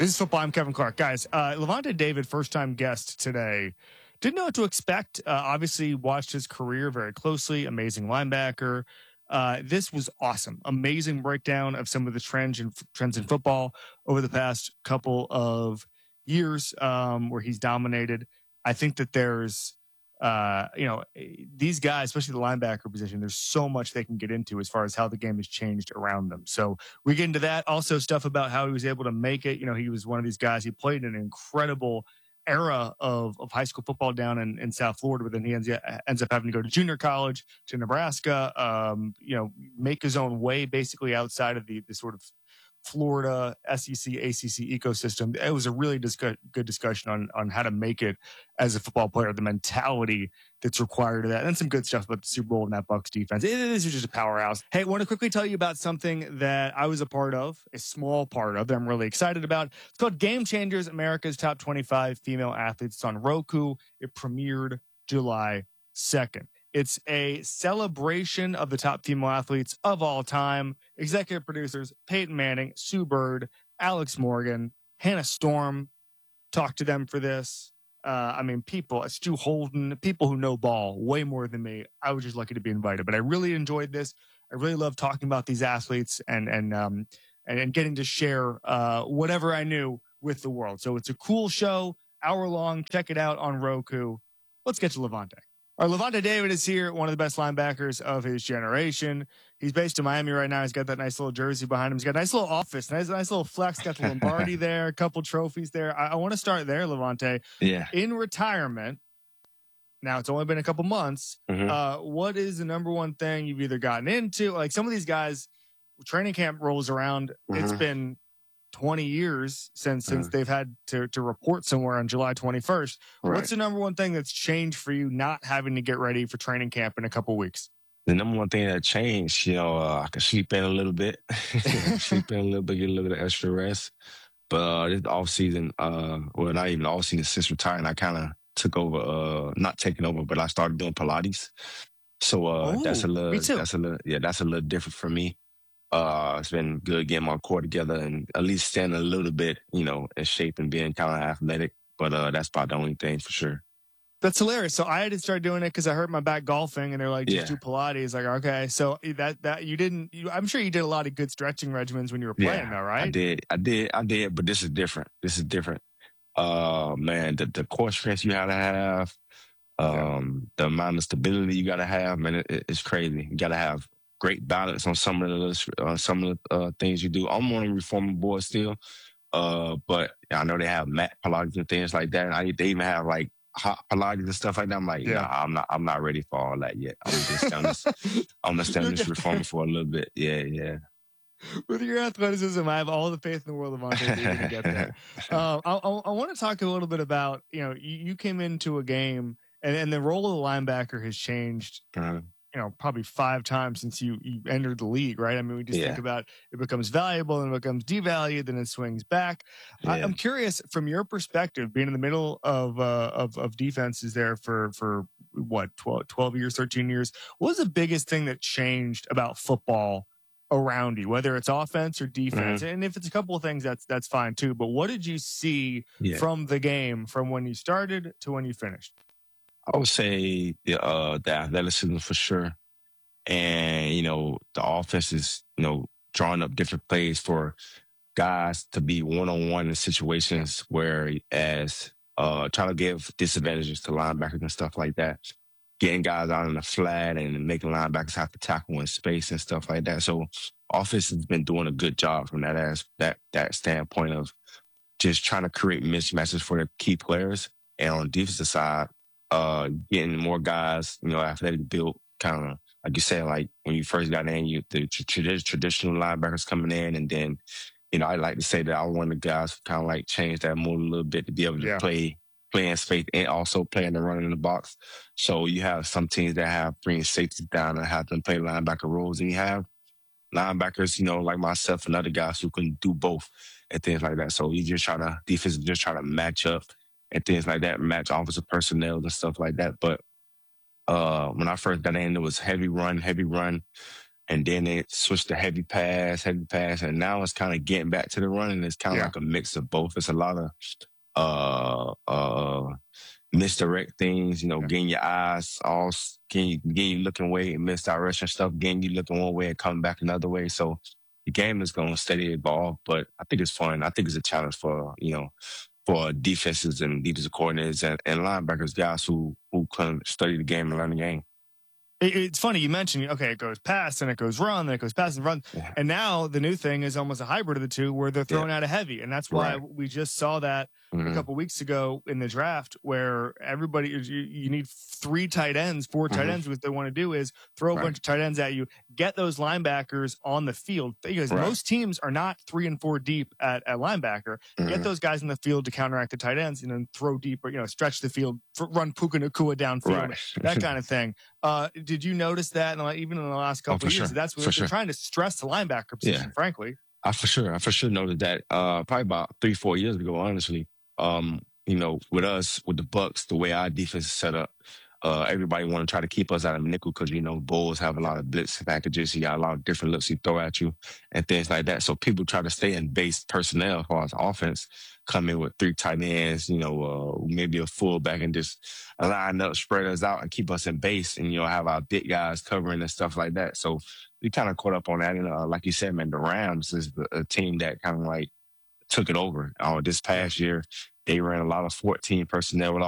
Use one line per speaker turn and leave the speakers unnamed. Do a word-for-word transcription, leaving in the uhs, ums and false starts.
This is football. I'm Kevin Clark. Guys, uh, Lavonte David, first-time guest today. Didn't know what to expect. Uh, obviously, watched his career very closely. Amazing linebacker. Uh, this was awesome. Amazing breakdown of some of the trends in, trends in football over the past couple of years um, where he's dominated. I think that there's, uh, you know, these guys, especially the linebacker position, there's so much they can get into as far as how the game has changed around them. So we get into that. Also stuff about how he was able to make it. You know, he was one of these guys. He played an incredible era of, of high school football down in, in South Florida, but then he ends, ends up having to go to junior college, to Nebraska, um, you know, make his own way basically outside of the, the sort of Florida S E C, A C C ecosystem. It was a really dis- good discussion on, on how to make it as a football player, the mentality that's required of that, and some good stuff about the Super Bowl and that Bucs defense. It is just a powerhouse. Hey, I want to quickly tell you about something that I was a part of, a small part of that I'm really excited about. It's called Game Changers, America's Top twenty-five Female Athletes. It's on Roku. It premiered July second. It's a celebration of the top female athletes of all time. Executive producers Peyton Manning, Sue Bird, Alex Morgan, Hannah Storm talked to them for this. Uh, I mean, people, Stu Holden, people who know ball way more than me. I was just lucky to be invited, but I really enjoyed this. I really love talking about these athletes and and um and, and getting to share uh, whatever I knew with the world. So it's a cool show, hour long. Check it out on Roku. Let's get to Lavonte. Our Lavonte David is here, one of the best linebackers of his generation. He's based in Miami right now. He's got that nice little jersey behind him. He's got a nice little office, nice, nice little flex. Got the Lombardi there, a couple trophies there. I, I want to start there, Lavonte.
Yeah.
In retirement, now it's only been a couple months.
Mm-hmm.
Uh, what is the number one thing you've either gotten into? Like some of these guys, training camp rolls around.
Mm-hmm.
It's been twenty years since since
Mm-hmm.
they've had to, to report somewhere on July twenty-first.
Right.
What's the number one thing that's changed for you not having to get ready for training camp in a couple weeks?
The number one thing that changed, you know, uh, I could sleep in a little bit, sleep in a little bit, get a little bit of extra rest. But uh, this off season, uh, well, not even off season, since retiring, I kind of took over, uh, not taking over, but I started doing Pilates. So uh,
Ooh,
that's a little,
me too.
that's a little, yeah, that's a little different for me. Uh, it's been good getting my core together and at least staying a little bit, you know, in shape and being kind of athletic. But uh, that's about the only thing for sure.
That's hilarious. So I had to start doing it because I hurt my back golfing, and they're like, just
Yeah.
do Pilates. Like, okay, so that that you didn't. You, I'm sure you did a lot of good stretching regimens when you were playing,
Yeah,
though, right?
I did, I did, I did. But this is different. This is different. Uh, man, the, the core strength you gotta have, um, the amount of stability you gotta have, man, it, it- it's crazy. You gotta have great balance on some of the uh, some of the uh, things you do. I'm on a reformer board still, uh, but I know they have mat Pilates and things like that. I they even have like hot Pilates and stuff like that. I'm like,
Yeah.
nah, I'm not, I'm not ready for all that yet. I'm just on this, I'm gonna stay on this reformer for a little bit. Yeah, yeah.
With your athleticism, I have all the faith in the world, Lavonte, that you're going to get there. Uh, I, I, I want to talk a little bit about, you know, you, you came into a game, and, and the role of the linebacker has changed,
Uh,
you know, probably five times since you, you entered the league, right? I mean, we just
Yeah.
think about it becomes valuable and it becomes devalued, then it swings back. I,
Yeah.
I'm curious, from your perspective, being in the middle of uh, of, of defenses there for, for what, twelve, twelve years, thirteen years, what was the biggest thing that changed about football around you, whether it's offense or defense?
Mm-hmm.
And if it's a couple of things, that's that's fine too. But what did you see
Yeah.
from the game from when you started to when you finished?
I would say the uh the athleticism for sure. And, you know, the offense is, you know, drawing up different plays for guys to be one on one in situations where as uh trying to give disadvantages to linebackers and stuff like that. Getting guys out in the flat and making linebackers have to tackle in space and stuff like that. So offense has been doing a good job from that as that that standpoint of just trying to create mismatches for the key players. And on the defensive side, uh, getting more guys, you know, athletic built, kind of like you said, like when you first got in, you the tr- tradi- traditional linebackers coming in, and then, you know, I like to say that I was one of the guys who kind of like changed that mold a little bit to be able to
Yeah.
play play in space and also play in the running in the box. So you have some teams that have bringing safeties down and have them play linebacker roles, and you have linebackers, you know, like myself and other guys who can do both and things like that. So you just try to defense is just try to match up and things like that, match offensive personnel and stuff like that. But uh, when I first got in, it was heavy run, heavy run, and then they switched to heavy pass, heavy pass, and now it's kind of getting back to the running. It's kind of
Yeah.
like a mix of both. It's a lot of uh uh misdirect things, you know,
Yeah.
getting your eyes all s- getting you, getting you looking away and misdirection stuff, getting you looking one way and coming back another way. So the game is going to steady evolve, but I think it's fun. I think it's a challenge for you know for defenses and defensive coordinators and, and linebackers, guys who who can study the game and learn the game.
It- It's funny you mentioned, okay, it goes pass and it goes run, then it goes pass and run.
Yeah.
And now the new thing is almost a hybrid of the two where they're throwing out a heavy. And that's why
Right.
we just saw that a
Mhm.
couple weeks ago in the draft where everybody, you, you need three tight ends, four tight
Mhm.
ends. What they want to do is throw a
Right.
bunch of tight ends at you, get those linebackers on the field. Because
Right.
most teams are not three and four deep at, at linebacker. Get
Mhm.
those guys in the field to counteract the tight ends and then throw deeper, you know, stretch the field, f- run Puka Nakua downfield,
Right.
that kind of thing. Uh, did you notice that in the, even in the last
Oh,
couple
for
of years?
sure.
That's what
For
they're
sure.
trying to stress the linebacker position,
Yeah.
frankly.
I for sure, I for sure noted that. Uh, probably about three, four years ago, honestly. Um, you know, with us, with the Bucks, the way our defense is set up, uh, everybody want to try to keep us out of nickel because you know Bulls have a lot of blitz packages. You got a lot of different looks he throw at you and things like that. So people try to stay in base personnel as far as offense, come in with three tight ends, you know, uh, maybe a fullback and just line up, spread us out, and keep us in base, and you know have our big guys covering and stuff like that. So we kind of caught up on that. And uh, like you said, man, the Rams is the, a team that kind of like took it over. Uh, this past year, they ran a lot of fourteen personnel with